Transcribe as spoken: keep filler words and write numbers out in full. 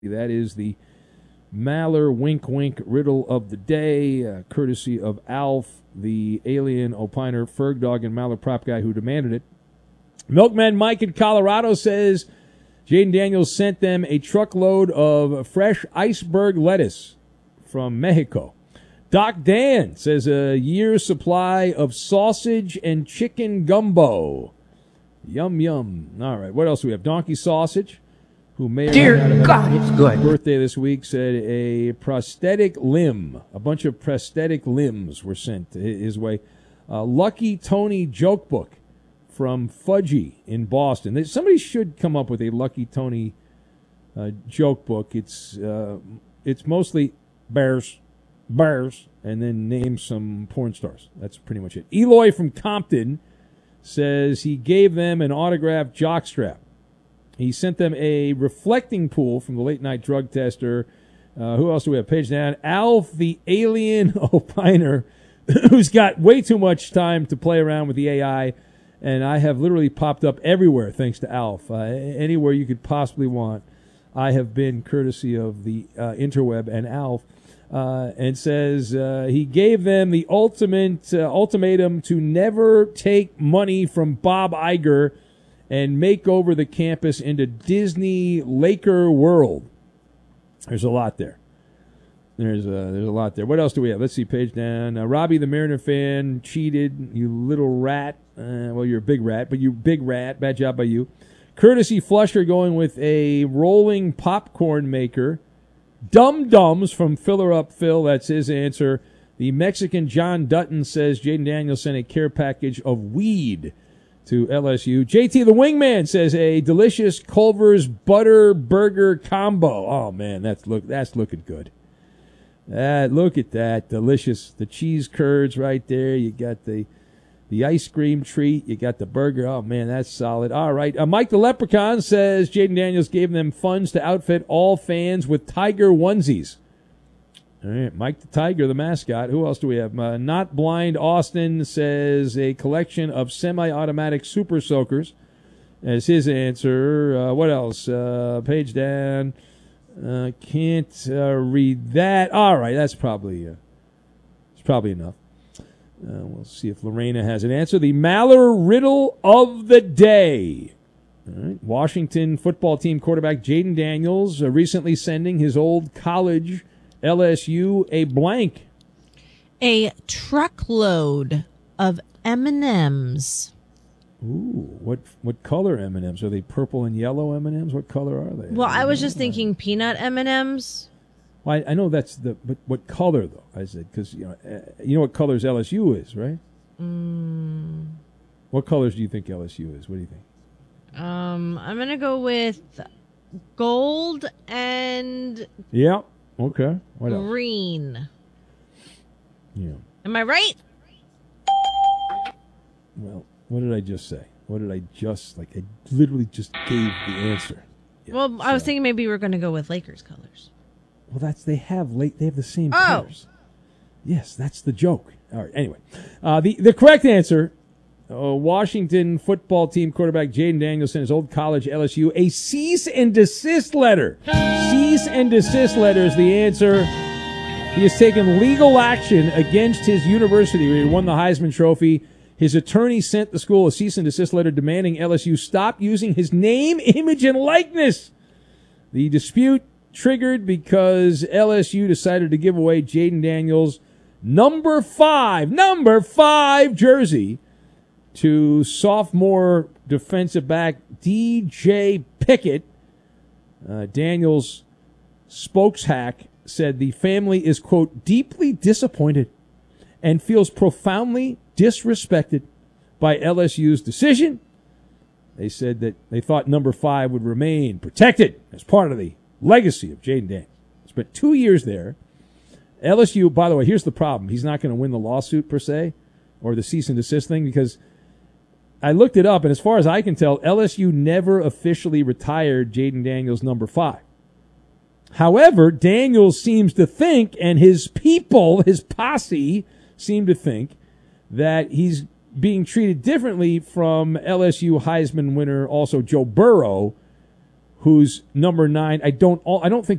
That is the Maller wink wink riddle of the day, uh, courtesy of Alf, the alien opiner, Ferg Dog, and Maller prop guy who demanded it. Milkman Mike in Colorado says Jaden Daniels sent them a truckload of fresh iceberg lettuce from Mexico. Doc Dan says a year's supply of sausage and chicken gumbo. Yum, yum. All right, what else do we have? Donkey Sausage, who may or Dear may not have God, it's good. birthday this week, said a prosthetic limb, a bunch of prosthetic limbs were sent his way. Uh, Lucky Tony joke book from Fudgy in Boston. Somebody should come up with a Lucky Tony uh, joke book. It's uh, it's mostly bears, bears, and then name some porn stars. That's pretty much it. Eloy from Compton says he gave them an autographed jockstrap. He sent them a reflecting pool from the late night drug tester. Uh, who else do we have? Page down. Alf, the alien opiner, who's got way too much time to play around with the A I. And I have literally popped up everywhere thanks to Alf. Uh, anywhere you could possibly want, I have been courtesy of the uh, interweb and Alf. Uh, and says uh, he gave them the ultimate uh, ultimatum to never take money from Bob Iger and make over the campus into Disney Laker World. There's a lot there. There's a, there's a lot there. What else do we have? Let's see, page down. Uh, Robbie, the Mariner fan, cheated. You little rat. Uh, well, you're a big rat, but you big rat. Bad job by you. Courtesy Flusher going with a rolling popcorn maker. Dum Dums from Filler Up Phil. That's his answer. The Mexican John Dutton says Jaden Daniels sent a care package of weed to L S U. J T the Wingman says a delicious Culver's butter burger combo. Oh man, that's look that's looking good. Uh, look at that, delicious. The cheese curds right there. You got the the ice cream treat. You got the burger. Oh man, that's solid. All right, uh, Mike the Leprechaun says Jaden Daniels gave them funds to outfit all fans with tiger onesies. All right, Mike the Tiger, the mascot. Who else do we have? Uh, Not Blind Austin says a collection of semi-automatic super soakers as his answer. Uh, what else? Uh, page down. Uh, can't uh, read that. All right, that's probably uh, that's probably enough. Uh, we'll see if Lorena has an answer. The Maller riddle of the day. All right, Washington football team quarterback Jaden Daniels uh, recently sending his old college L S U a blank. A truckload of M and M's. Ooh, what what color M and M's? Are they purple and yellow M and M's? What color are they? Well, I was just thinking peanut M and M's. Well, I, I know that's the, but what color though? I said because you know, uh, you know what colors L S U is, right? Mm. What colors do you think L S U is? What do you think? Um, I'm gonna go with gold and yeah. Okay. What else? green. Yeah. Am I right? Well, what did I just say? What did I just like? I literally just gave the answer. Yeah, well, I was so. thinking maybe we were going to go with Lakers colors. Well, that's they have late. They have the same Oh. colors. Yes, that's the joke. All right. Anyway, uh, the the correct answer: uh, Washington football team quarterback Jaden Daniels sent his old college L S U a cease and desist letter. Cease and desist letter is the answer. He has taken legal action against his university where he won the Heisman Trophy. His attorney sent the school a cease and desist letter demanding L S U stop using his name, image, and likeness. The dispute triggered because L S U decided to give away Jaden Daniels' number five, number five jersey to sophomore defensive back D J Pickett. Uh, Daniels' spokeshack said the family is, quote, deeply disappointed and feels profoundly disrespected by L S U's decision. They said that they thought number five would remain protected as part of the legacy of Jaden Daniels. Spent two years there. L S U, by the way, here's the problem. He's not going to win the lawsuit per se or the cease and desist thing because I looked it up, and as far as I can tell, L S U never officially retired Jaden Daniels number five. However, Daniels seems to think, and his people, his posse, seem to think that he's being treated differently from L S U Heisman winner, also Joe Burrow, who's number nine. I don't. All, I don't think